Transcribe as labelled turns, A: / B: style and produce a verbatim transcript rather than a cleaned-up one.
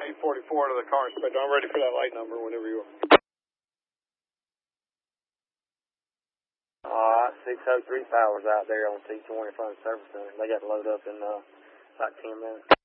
A: C forty-four to the car inspector. I'm ready for that light number whenever you are.
B: Alright, six oh three Fowler's out there on T twenty in front of the service center. They got to load up in uh, about ten minutes.